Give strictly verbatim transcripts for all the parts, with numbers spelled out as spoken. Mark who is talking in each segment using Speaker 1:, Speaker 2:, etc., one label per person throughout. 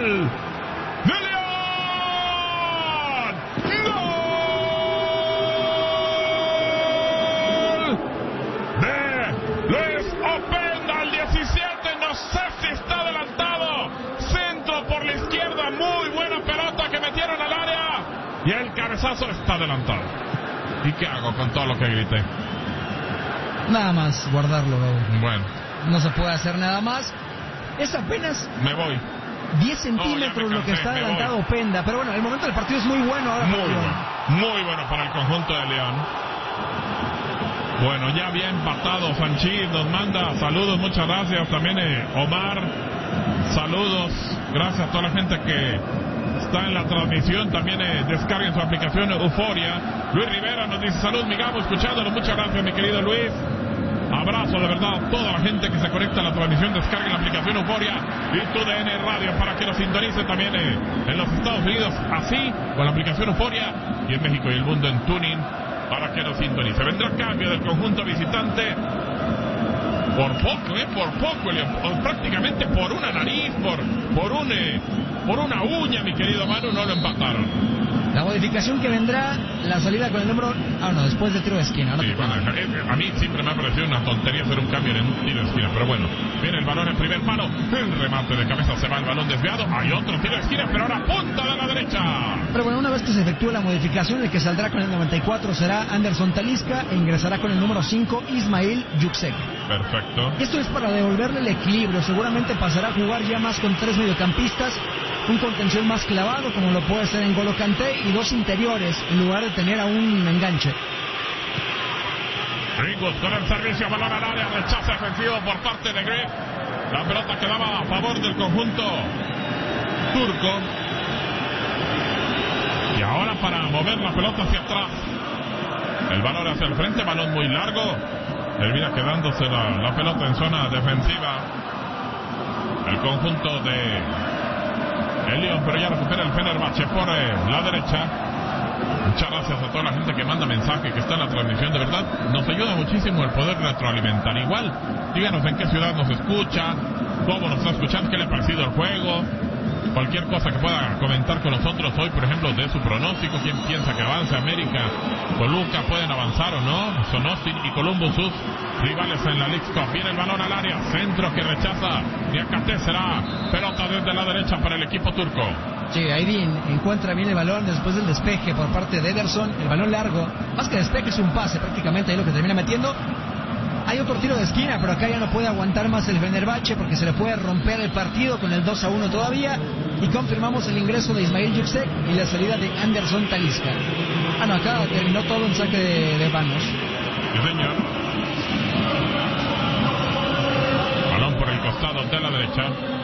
Speaker 1: gol de León. ¡Gol de Luis Openda! Al diecisiete, no sé si está adelantado. Centro por la izquierda, muy buena pelota que metieron al área. Y el cabezazo está adelantado. ¿Y qué hago con todo lo que grité?
Speaker 2: Nada más guardarlo, Raúl.
Speaker 1: Bueno.
Speaker 2: No se puede hacer nada más. Es apenas...
Speaker 1: Me voy.
Speaker 2: diez centímetros
Speaker 1: no,
Speaker 2: lo que está
Speaker 1: me
Speaker 2: adelantado
Speaker 1: voy.
Speaker 2: Openda. Pero bueno, el momento del partido es muy bueno ahora.
Speaker 1: Muy bueno. Muy bueno para el conjunto de León. Bueno, ya había empatado. Sanchís nos manda saludos, muchas gracias. También eh, Omar, saludos. Gracias a toda la gente que está en la transmisión. También eh, descarguen su aplicación Euforia. Luis Rivera nos dice salud, mi Gabo, escuchándolo. Muchas gracias, mi querido Luis. Abrazo de verdad a toda la gente que se conecta a la transmisión. Descarguen la aplicación Euforia y tu D N Radio para que nos sintonicen también eh, en los Estados Unidos, así con la aplicación Euforia, y en México y el mundo en Tuning para que nos sintonice. Vendrá cambio del conjunto visitante por poco, eh, por poco, o prácticamente por una nariz, por por un eh, por una uña, mi querido Manu, no lo empataron.
Speaker 2: La modificación que vendrá, la salida con el número... Ah, no, después del tiro de esquina.
Speaker 1: Sí, bueno, a mí siempre me ha parecido una tontería hacer un cambio en un tiro de esquina, pero bueno, viene el balón en primer palo, el remate de cabeza, se va el balón desviado, hay otro tiro de esquina, pero ahora punta de la derecha.
Speaker 2: Pero bueno, una vez que se efectúe la modificación, el que saldrá con el noventa y cuatro será Anderson Talisca e ingresará con el número cinco Ismail Yuksek.
Speaker 1: Perfecto.
Speaker 2: Esto es para devolverle el equilibrio, seguramente pasará a jugar ya más con tres mediocampistas, un contención más clavado como lo puede ser en N'Golo Kanté y dos interiores en lugar de tener a un enganche.
Speaker 1: Ringus con el servicio, balón al área, rechazo defensivo por parte de Griff. La pelota quedaba a favor del conjunto turco. Y ahora para mover la pelota hacia atrás. El balón hacia el frente, balón muy largo. Termina quedándose la, la pelota en zona defensiva. El conjunto de el León, pero ya recupera el Fenerbahce por eh, la derecha. Muchas gracias a toda la gente que manda mensaje, que está en la transmisión. De verdad, nos ayuda muchísimo el poder retroalimentar. Igual, díganos en qué ciudad nos escucha, cómo nos está escuchando, qué le ha parecido el juego. Cualquier cosa que pueda comentar con nosotros hoy, por ejemplo, de su pronóstico, quién piensa que avance América, Toluca, pueden avanzar o no, son Austin y Columbus sus rivales en la Leagues Cup. Viene el balón al área, centro que rechaza Niakate, será pelota desde la derecha para el equipo turco.
Speaker 2: Sí, ahí bien, encuentra bien el balón después del despeje por parte de Ederson, el balón largo, más que despeje es un pase prácticamente, ahí lo que termina metiendo. Hay otro tiro de esquina, pero acá ya no puede aguantar más el Fenerbahce porque se le puede romper el partido con el dos a uno todavía. Y confirmamos el ingreso de Ismail Yuksek y la salida de Anderson Talisca. Ah, no, acá terminó todo un saque de, de manos.
Speaker 1: Sí, señor. Balón por el costado de la derecha.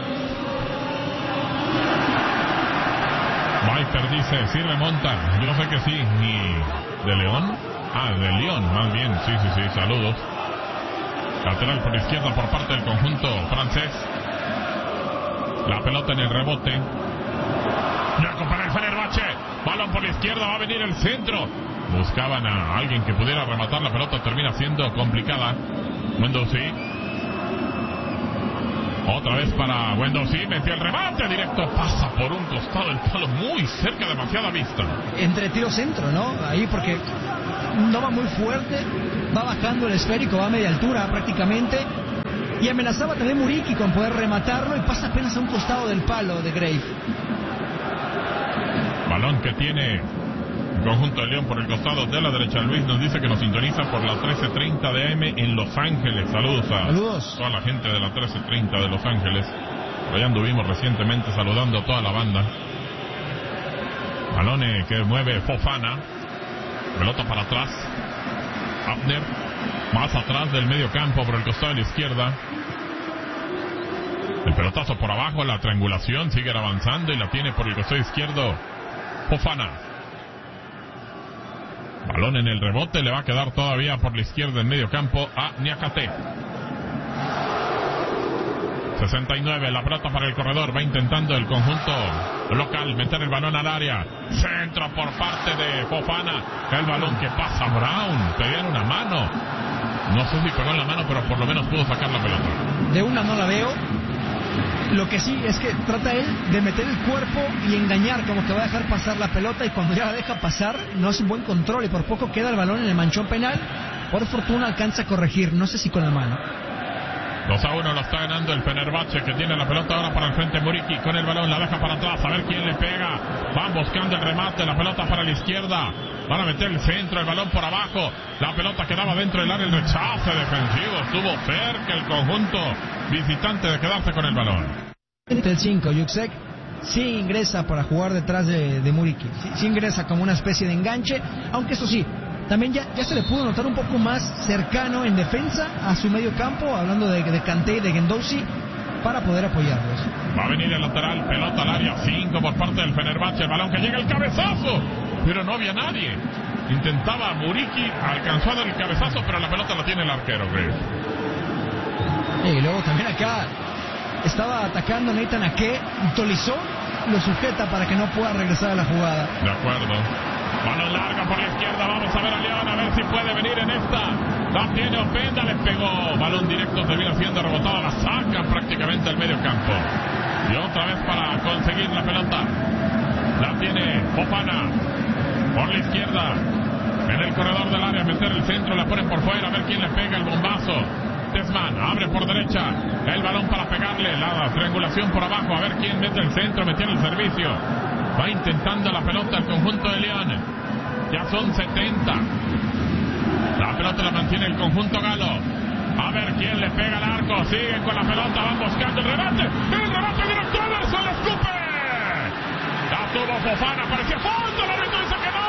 Speaker 1: Maister dice, sí remonta. Yo sé que sí. ¿Ni de León? Ah, de León, más bien. Sí, sí, sí, saludos. Lateral por izquierda por parte del conjunto francés. La pelota en el rebote. Ya para el Fenerbahce. Balón por la izquierda, va a venir el centro. Buscaban a alguien que pudiera rematar la pelota. Termina siendo complicada. Guendouzi. Otra vez para Guendouzi. Metió el remate directo. Pasa por un costado del palo muy cerca, demasiada vista.
Speaker 2: Entre tiro centro, ¿no? Ahí porque no va muy fuerte. Va bajando el esférico, va a media altura prácticamente. Y amenazaba también Muriqui con poder rematarlo y pasa apenas a un costado del palo de Grave.
Speaker 1: Balón que tiene el conjunto de León por el costado de la derecha. Luis nos dice que nos sintoniza por la trece treinta de A M en Los Ángeles. Saludos a
Speaker 2: Saludos.
Speaker 1: toda la gente de la trece treinta de Los Ángeles. Por allá anduvimos recientemente saludando a toda la banda. Balón que mueve Fofana. Pelota para atrás. Abner. Más atrás del medio campo por el costado de la izquierda. El pelotazo por abajo, la triangulación, sigue avanzando y la tiene por el costado izquierdo Fofana. Balón en el rebote, le va a quedar todavía por la izquierda en medio campo a Niakate. sesenta y nueve, la pelota para el corredor, va intentando el conjunto local meter el balón al área. Centro por parte de Fofana. El balón que pasa Brown, pegó en una mano. No sé si pegó en la mano, pero por lo menos pudo sacar la pelota.
Speaker 2: De una no la veo. Lo que sí es que trata él de meter el cuerpo y engañar, como que va a dejar pasar la pelota, y cuando ya la deja pasar no hace un buen control y por poco queda el balón en el manchón penal. Por fortuna alcanza a corregir, no sé si con la mano.
Speaker 1: dos a uno lo está ganando el Fenerbahce, que tiene la pelota ahora para el frente. Muriqi con el balón, la deja para atrás, a ver quién le pega. Van buscando el remate, la pelota para la izquierda. Van a meter el centro, el balón por abajo. La pelota quedaba dentro del área, el rechace defensivo. Estuvo cerca el conjunto visitante de quedarse con el balón.
Speaker 2: El cinco, Yuksek sí ingresa para jugar detrás de, de Muriqi. Sí, sí ingresa como una especie de enganche, aunque eso sí, también ya, ya se le pudo notar un poco más cercano en defensa a su medio campo, hablando de, de Kanté y de Guendouzi, para poder apoyarlos.
Speaker 1: Va a venir el lateral, pelota al área, cinco por parte del Fenerbahce, el balón que llega, el cabezazo, pero no había nadie. Intentaba Muriqui, alcanzó a dar el cabezazo, pero la pelota la tiene el arquero, Chris.
Speaker 2: Y luego también acá estaba atacando Nathan Ake y Tolisso lo sujeta para que no pueda regresar a la jugada.
Speaker 1: De acuerdo. Balón larga por la izquierda, vamos a ver a León, a ver si puede venir en esta. La tiene Openda, le pegó. Balón directo, termina siendo rebotada, la sacan prácticamente al medio campo. Y otra vez para conseguir la pelota. La tiene Fofana por la izquierda. En el corredor del área, meter el centro, la ponen por fuera, a ver quién le pega el bombazo. Tesman abre por derecha, el balón para pegarle, la triangulación por abajo, a ver quién mete el centro, metió el servicio. Va intentando la pelota el conjunto de León. Ya son setenta. La pelota la mantiene el conjunto galo. A ver quién le pega al arco. Siguen con la pelota, van buscando el remate. El remate directo, Ederson le escupe. La tuvo Fofana, parecía fondo, el árbitro dice que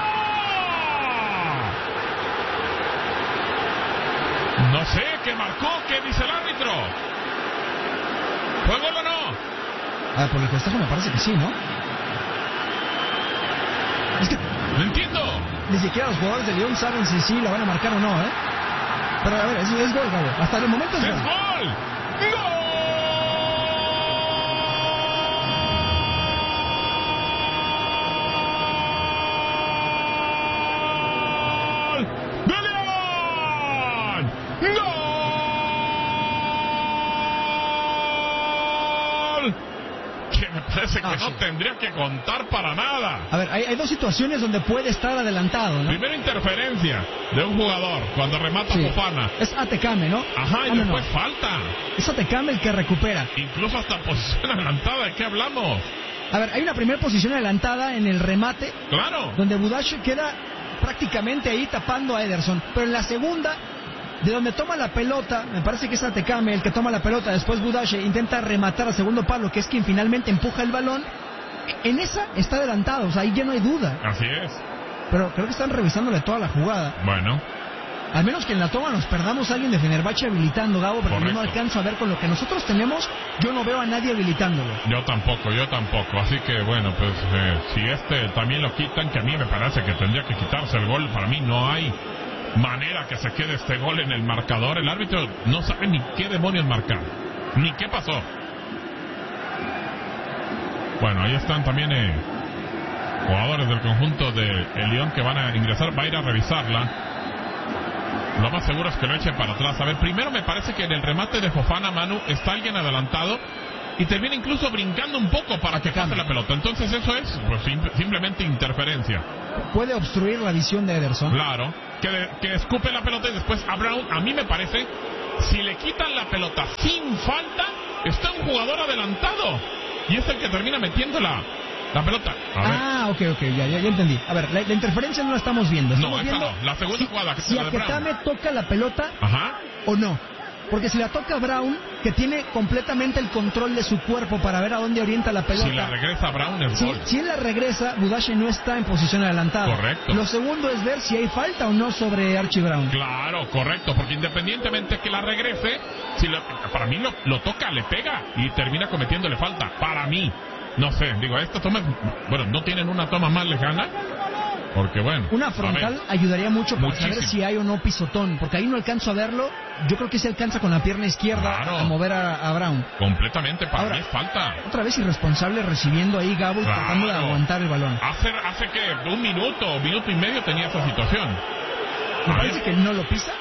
Speaker 1: no. No sé, ¿qué marcó? ¿Qué dice el árbitro? ¿Fue gol o no?
Speaker 2: Ah, por el festejo me parece que sí, ¿no? Es que
Speaker 1: no entiendo.
Speaker 2: Ni siquiera los jugadores de León saben si sí la van a marcar o no, ¿eh? Pero a ver, es, es gol, Gabo. Hasta el momento es,
Speaker 1: es
Speaker 2: gol.
Speaker 1: gol. ¡Gol! ¡De León! ¡Gol! Que me parece que ah, no sí. tendría que contar para nada.
Speaker 2: A ver, hay, hay dos situaciones donde puede estar adelantado, ¿no?
Speaker 1: Primero, interferencia de un jugador cuando remata sí. Fofana.
Speaker 2: Es Atekame, ¿no?
Speaker 1: Ajá, y ah, después no, no. falta.
Speaker 2: Es Atekame el que recupera.
Speaker 1: Incluso hasta posición adelantada, ¿de qué hablamos?
Speaker 2: A ver, hay una primera posición adelantada en el remate.
Speaker 1: Claro.
Speaker 2: Donde Budash queda prácticamente ahí tapando a Ederson. Pero en la segunda, de donde toma la pelota, me parece que es Atekame el que toma la pelota, después Budash intenta rematar al segundo palo, que es quien finalmente empuja el balón. En esa está adelantado, o sea, ahí ya no hay duda.
Speaker 1: Así es.
Speaker 2: Pero creo que están revisándole toda la jugada.
Speaker 1: Bueno.
Speaker 2: Al menos que en la toma nos perdamos a alguien de Fenerbahce habilitando, Gabo, porque yo no alcanzo a ver con lo que nosotros tenemos, yo no veo a nadie habilitándolo.
Speaker 1: Yo tampoco, yo tampoco. Así que bueno, pues eh, si este también lo quitan, que a mí me parece que tendría que quitarse el gol, para mí no hay manera que se quede este gol en el marcador. El árbitro no sabe ni qué demonios marcar, ni qué pasó. Bueno, ahí están también eh, jugadores del conjunto de el León que van a ingresar, va a ir a revisarla. Lo más seguro es que lo echen para atrás. A ver, primero me parece que en el remate de Fofana, Manu, está alguien adelantado y termina incluso brincando un poco para que pase la pelota. Entonces eso es pues sim- simplemente interferencia.
Speaker 2: Puede obstruir la visión de Ederson.
Speaker 1: Claro, que, de, que escupe la pelota y después a Brown, a mí me parece, si le quitan la pelota sin falta, está un jugador adelantado y es el que termina metiendo la, la pelota. A ver.
Speaker 2: Ah, ok, ok, ya, ya, ya entendí. A ver, la, la interferencia no la estamos viendo. Estamos
Speaker 1: no, esta
Speaker 2: viendo
Speaker 1: no, la segunda
Speaker 2: si,
Speaker 1: jugada que
Speaker 2: si
Speaker 1: se la de Brown.
Speaker 2: Aketame toca la pelota.
Speaker 1: Ajá.
Speaker 2: O no. Porque si la toca Brown, que tiene completamente el control de su cuerpo para ver a dónde orienta la pelota.
Speaker 1: Si la regresa Brown es
Speaker 2: si,
Speaker 1: gol.
Speaker 2: Si él la regresa, Budash no está en posición adelantada.
Speaker 1: Correcto.
Speaker 2: Lo segundo es ver si hay falta o no sobre Archie Brown.
Speaker 1: Claro, correcto, porque independientemente que la regrese, si lo, para mí lo, lo toca, le pega y termina cometiéndole falta. Para mí. No sé, digo, esta toma, bueno, no tienen una toma más lejana, porque bueno.
Speaker 2: Una frontal ayudaría mucho para
Speaker 1: muchísimo.
Speaker 2: saber si hay o no pisotón, porque ahí no alcanzo a verlo. Yo creo que se alcanza con la pierna izquierda
Speaker 1: claro.
Speaker 2: a mover a, a Brown.
Speaker 1: Completamente, para
Speaker 2: Ahora,
Speaker 1: mí es falta.
Speaker 2: Otra vez irresponsable recibiendo ahí Gabo y
Speaker 1: claro.
Speaker 2: tratando de aguantar el balón.
Speaker 1: Hace, hace que un minuto, minuto y medio tenía esa situación.
Speaker 2: Me parece que no lo pisa.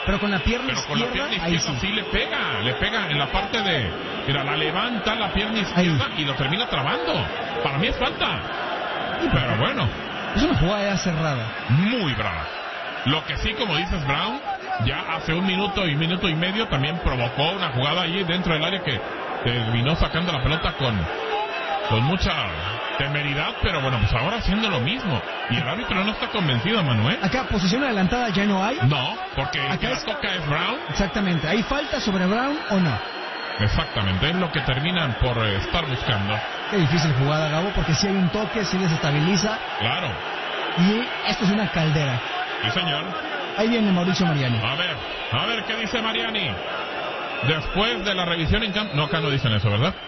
Speaker 2: Pero con la pierna
Speaker 1: Pero con la
Speaker 2: izquierda,
Speaker 1: pierna
Speaker 2: ahí
Speaker 1: izquierda
Speaker 2: sí.
Speaker 1: sí le pega, le pega en la parte de... Mira, la levanta la pierna izquierda
Speaker 2: Ahí.
Speaker 1: y lo termina trabando. Para mí es falta. Pero bueno,
Speaker 2: Es una jugada ya cerrada.
Speaker 1: muy brava. Lo que sí, como dices, Brown, ya hace un minuto y minuto y medio también provocó una jugada allí dentro del área que terminó sacando la pelota con, con mucha temeridad, pero bueno, pues ahora haciendo lo mismo. Y el árbitro no está convencido, Manuel.
Speaker 2: Acá, posición adelantada ya no hay.
Speaker 1: No, porque el que
Speaker 2: Acá
Speaker 1: la
Speaker 2: es-
Speaker 1: toca es Brown.
Speaker 2: Exactamente. ¿Hay falta sobre Brown o no?
Speaker 1: Exactamente, es lo que terminan por eh, estar buscando.
Speaker 2: Qué difícil jugada, Gabo, porque si hay un toque, si desestabiliza.
Speaker 1: Claro,
Speaker 2: Y esto es una caldera.
Speaker 1: sí señor.
Speaker 2: Ahí viene Mauricio Mariani.
Speaker 1: A ver, a ver qué dice Mariani. Después de la revisión en campo... No, acá no dicen eso, ¿verdad?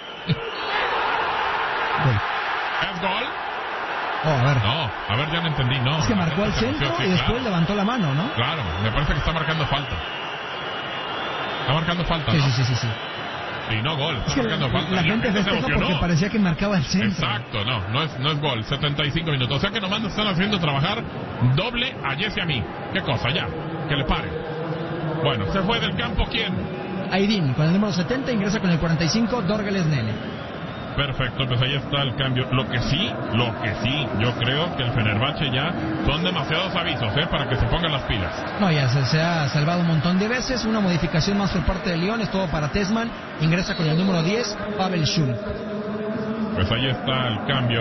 Speaker 2: Gol.
Speaker 1: ¿Es gol?
Speaker 2: Oh, a ver.
Speaker 1: No, a ver, ya no entendí, no.
Speaker 2: Es que
Speaker 1: La
Speaker 2: marcó al
Speaker 1: gente se
Speaker 2: centro
Speaker 1: emocionó, sí,
Speaker 2: y después
Speaker 1: claro.
Speaker 2: levantó la mano, ¿no?
Speaker 1: Claro, me parece que está marcando falta. Está marcando falta,
Speaker 2: Sí,
Speaker 1: ¿no?
Speaker 2: sí, sí, sí, sí.
Speaker 1: Y no gol, está
Speaker 2: Es que la,
Speaker 1: marcando falta.
Speaker 2: la
Speaker 1: Y
Speaker 2: gente
Speaker 1: se
Speaker 2: festeja
Speaker 1: emocionó.
Speaker 2: porque parecía que marcaba el centro.
Speaker 1: Exacto, no, no es, no es gol, setenta y cinco minutos. O sea que nomás nos están haciendo trabajar doble a Jesse y a mí. ¿Qué cosa? Ya, que le pare. Bueno, se fue del campo, ¿quién?
Speaker 2: Aidin, con el número setenta, ingresa con el cuarenta y cinco, Dorgeles Nene.
Speaker 1: Perfecto, pues ahí está el cambio. Lo que sí, lo que sí, yo creo que el Fenerbahce ya son demasiados avisos, ¿eh? Para que se pongan las pilas.
Speaker 2: No, ya se, se ha salvado un montón de veces. Una modificación más por parte de León, es todo para Tesman. Ingresa con el número diez, Pavel Schul.
Speaker 1: Pues ahí está el cambio.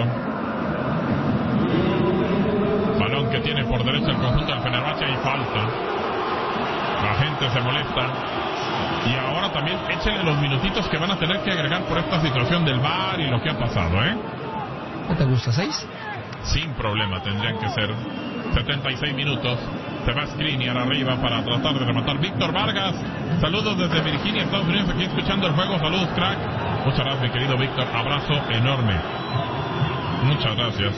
Speaker 1: Balón que tiene por derecha el conjunto del Fenerbahce y falta. La gente se molesta. Y ahora también échenle los minutitos que van a tener que agregar por esta situación del V A R y lo que ha pasado, ¿eh?
Speaker 2: ¿Qué te gusta? ¿Seis?
Speaker 1: Sin problema, tendrían que ser setenta y seis minutos. Se va Skriniar arriba para tratar de rematar. Víctor Vargas, saludos desde Virginia, Estados Unidos, aquí escuchando el juego. Saludos, crack. Muchas gracias, mi querido Víctor. Abrazo enorme. Muchas gracias.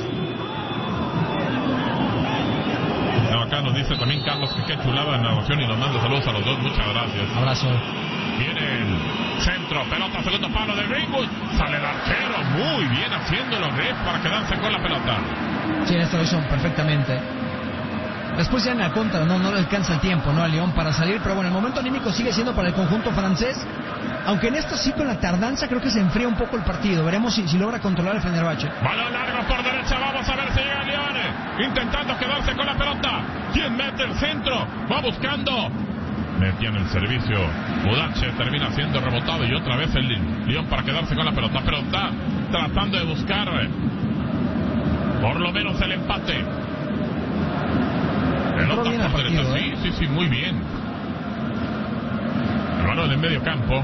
Speaker 1: No, acá nos dice también Carlos que qué chulada de narración y nos manda saludos a los dos. Muchas gracias.
Speaker 2: Abrazo.
Speaker 1: Viene el centro, pelota, segundo palo de Greenwood. Sale el arquero, muy bien haciéndolo Gref para quedarse con la pelota.
Speaker 2: Sí, esto lo hizo perfectamente. Después ya en la contra, no, no le alcanza el tiempo, ¿no? A León para salir, pero bueno, el momento anímico sigue siendo para el conjunto francés. Aunque en esto sí con la tardanza creo que se enfría un poco el partido. Veremos si, si logra controlar el Fenerbahce.
Speaker 1: Balón largo por derecha, vamos a ver si llega Leone. Intentando quedarse con la pelota. ¿Quién mete el centro? Va buscando. Metía en el servicio. Udache termina siendo rebotado y otra vez el León para quedarse con la pelota. Pero está tratando de buscar por lo menos el empate. Pelota
Speaker 2: bien el
Speaker 1: por derecha,
Speaker 2: partido,
Speaker 1: sí,
Speaker 2: ¿eh?
Speaker 1: sí, sí, muy bien. El balón en medio campo.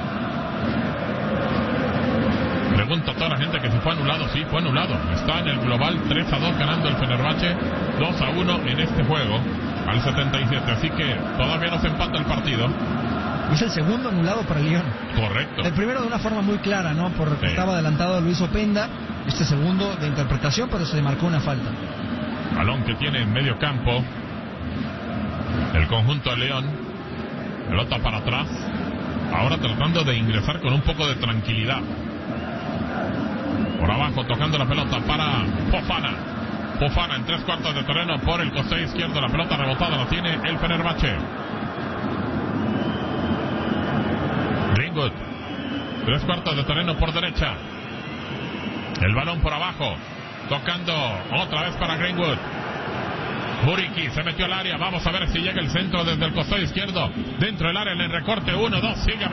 Speaker 1: Pregunta a toda la gente que si fue anulado. Sí, fue anulado. Está en el global tres a dos ganando el Fenerbahce, dos a uno en este juego al setenta y siete. Así que todavía no se empata el partido.
Speaker 2: Es el segundo anulado para el León.
Speaker 1: Correcto.
Speaker 2: El primero de una forma muy clara, ¿no? Porque
Speaker 1: Sí.
Speaker 2: estaba adelantado Luis Openda. Este segundo de interpretación, pero se le marcó una falta.
Speaker 1: Balón que tiene en medio campo el conjunto de León. Pelota para atrás. Ahora tratando de ingresar con un poco de tranquilidad. Por abajo tocando la pelota para Fofana. Fofana en tres cuartos de terreno por el costado izquierdo. La pelota rebotada la tiene el Fenerbahce. Greenwood. Tres cuartos de terreno por derecha. El balón por abajo. Tocando otra vez para Greenwood. Muriqui se metió al área. Vamos a ver si llega el centro desde el costado izquierdo. Dentro del área en el recorte. Uno, dos, sigue.